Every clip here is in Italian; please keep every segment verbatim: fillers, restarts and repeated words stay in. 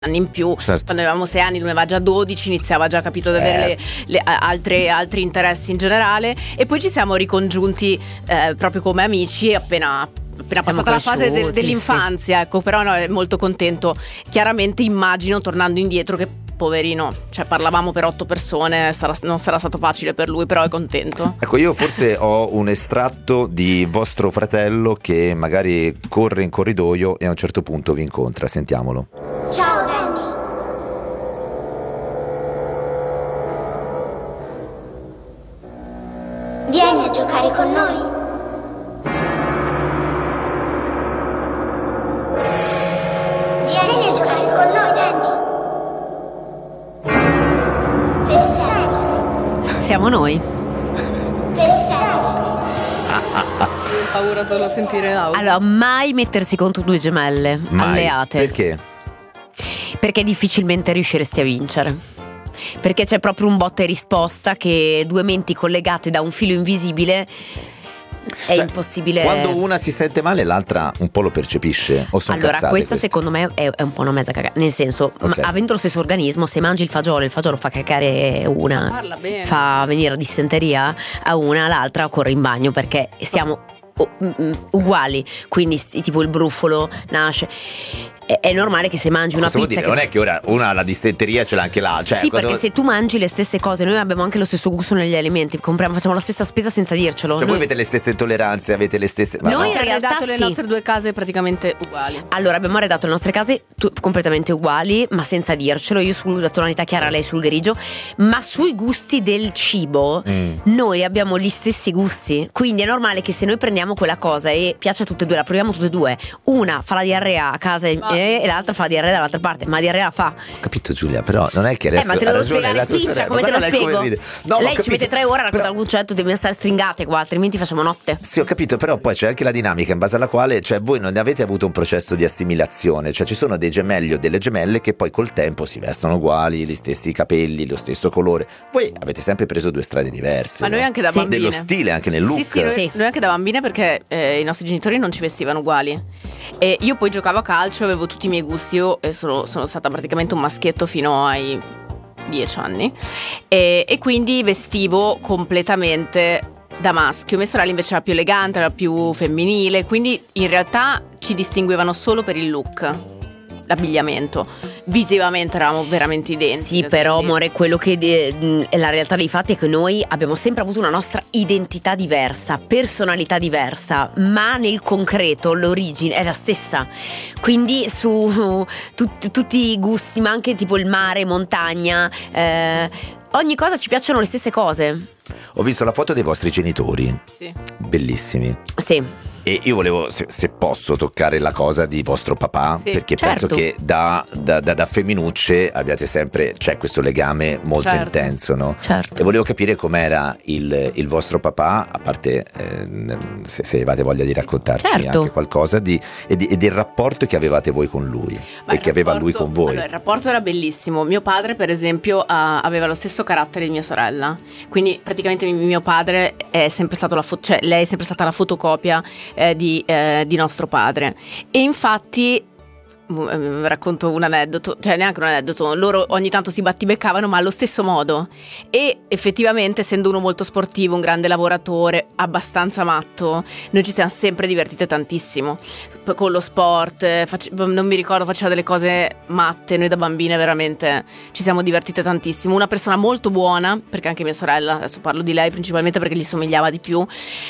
anni in più, certo. Quando avevamo sei anni lui ne aveva già dodici, iniziava già, capito, ad avere Eh. le, le, altre, altri interessi in generale, e poi ci siamo ricongiunti eh, proprio come amici appena appena Siamo passata la fase de- cresciuti, dell'infanzia, sì. Ecco, però no, è molto contento. Chiaramente immagino, tornando indietro, che poverino, cioè parlavamo per otto persone, sarà, non sarà stato facile per lui, però è contento. Ecco, io forse ho un estratto di vostro fratello che magari corre in corridoio e a un certo punto vi incontra. Sentiamolo. Ciao Danny. Vieni a giocare con noi? Vieni a giocare con noi, Danny. Per sempre. Siamo noi. Per sempre. Ho paura solo a sentire l'audio. Allora, mai mettersi contro due gemelle Mai. alleate. Perché? Perché difficilmente riusciresti a vincere. Perché c'è proprio un botta e risposta, che due menti collegate da un filo invisibile è Cioè, impossibile. Quando una si sente male, l'altra un po' lo percepisce. O sono Allora, cazzate questa queste? secondo me è, è un po' una mezza cagata. Nel senso, Ok. ma, avendo lo stesso organismo, se mangi il fagiolo, il fagiolo fa cacare una, Parla bene. fa venire dissenteria a una, l'altra corre in bagno, perché siamo u- u- uguali. Quindi sì, tipo il brufolo nasce. È, è normale che se mangi una Cosa vuol pizza dire? che- Non è che ora una ha la dissenteria, ce l'ha anche là. Cioè, sì, cosa- perché se tu mangi le stesse cose, noi abbiamo anche lo stesso gusto negli alimenti, compriamo, facciamo la stessa spesa senza dircelo. Cioè, Noi- voi avete le stesse intolleranze, avete le stesse. Ma Noi no. in Abbiamo realtà dato le sì. nostre due case praticamente uguali. Allora, abbiamo arredato le nostre case tu- completamente uguali, ma senza dircelo. Io sulla tonalità chiara, lei sul grigio. Ma sui gusti del cibo, Mm. noi abbiamo gli stessi gusti. Quindi è normale che se noi prendiamo quella cosa e piace a tutte e due, la proviamo tutte e due, una fa la diarrea a casa e, Ma- e l'altra fa la diarrea dall'altra parte. Ma la diarrea la fa. Ho capito, Giulia, però non è che adesso eh, ma te lo ha devo ragione spiegare la tua spiccia, sorella. come te lo Guarda lei come spiego? ride. No, ma ho Lei ci capito. mette tre ore a raccontare Però- il concetto, dobbiamo stare stringate qua, altrimenti facciamo notte. Sì, ho capito, però poi c'è anche la dinamica in base alla quale, cioè, voi non avete avuto un processo di assimilazione, cioè ci sono dei gemelli o delle gemelle che poi col tempo si vestono uguali, gli stessi capelli, lo stesso colore. Voi avete sempre preso due strade diverse. Ma noi no? anche da Sì. bambine. Dello stile, anche nel look. Sì, sì, noi, Sì. noi anche da bambine, perché eh, i nostri genitori non ci vestivano uguali. E io poi giocavo a calcio, avevo tutti i miei gusti. Io eh, sono, sono stata praticamente un maschietto fino ai dieci anni. E, e quindi vestivo completamente da maschio. Mia sorella invece era più elegante, era più femminile. Quindi in realtà ci distinguevano solo per il look, l'abbigliamento. Visivamente eravamo veramente identici. Sì, però quindi- amore, quello che de- mh, è la realtà dei fatti è che noi abbiamo sempre avuto una nostra identità diversa, personalità diversa, ma nel concreto l'origine è la stessa. Quindi su tut- tutti i gusti, ma anche tipo il mare, montagna, eh, ogni cosa ci piacciono le stesse cose. Ho visto la foto dei vostri genitori, Sì. bellissimi. Sì. E io volevo, se, se posso, toccare la cosa di vostro papà, Sì, perché certo. penso che da, da, da, da femminucce abbiate sempre, c'è questo legame molto Certo. intenso, no? Certo. E volevo capire com'era il, il vostro papà, a parte eh, se, se avevate voglia di raccontarci Certo. anche qualcosa di, e, di- e del rapporto che avevate voi con lui Ma e il che aveva lui rapporto- con voi. Allora, il rapporto era bellissimo. Mio padre, per esempio, ha- aveva lo stesso carattere di mia sorella. Quindi, praticamente, mi- mio padre è sempre stato la fo- cioè, lei è sempre stata la fotocopia eh, di, eh, di nostro padre. E infatti. eh, Racconto un aneddoto, cioè neanche un aneddoto, loro ogni tanto si battibeccavano ma allo stesso modo, e effettivamente, essendo uno molto sportivo, un grande lavoratore, abbastanza matto, noi ci siamo sempre divertite tantissimo P- con lo sport, eh, face- non mi ricordo, faceva delle cose matte, noi da bambine veramente ci siamo divertite tantissimo. Una persona molto buona, perché anche mia sorella, adesso parlo di lei principalmente perché gli somigliava di più.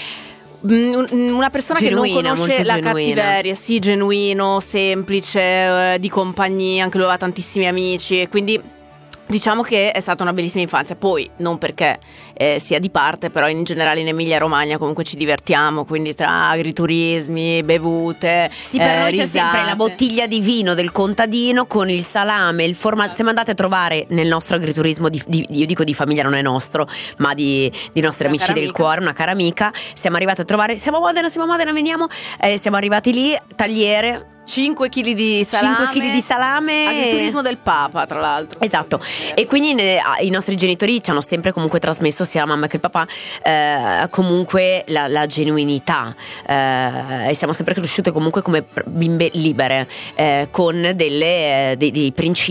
Mm, un- Una persona Genuina, che non conosce molto la genuina. cattiveria, sì, genuino, semplice, eh, di compagnia, anche lui aveva tantissimi amici, e quindi diciamo che è stata una bellissima infanzia. Poi non perché eh, sia di parte, però in generale in Emilia Romagna comunque ci divertiamo, quindi tra agriturismi, bevute, Sì, per eh, noi c'è sempre risate. la bottiglia di vino del contadino con il salame, il formaggio. Siamo andate a trovare nel nostro agriturismo, di, di- io dico di famiglia, non è nostro, ma di, di nostri Una amici cara del amica. cuore, una cara amica. Siamo arrivate a trovare, siamo a Modena, siamo a Modena, veniamo. Eh, siamo arrivati lì, tagliere. cinque chili di salame. cinque chili di salame. Agriturismo del Papa, tra l'altro. Esatto. E quindi ne, i nostri genitori ci hanno sempre comunque trasmesso, sia la mamma che il papà, eh, comunque la, la genuinità. Eh, e siamo sempre cresciute comunque come bimbe libere, eh, con delle, dei, dei principi